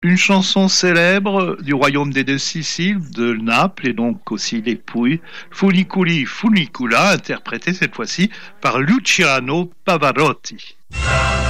Une chanson célèbre du royaume des deux Siciles, de Naples, et donc aussi des Pouilles, Funiculi Funicula, interprétée cette fois-ci par Luciano Pavarotti.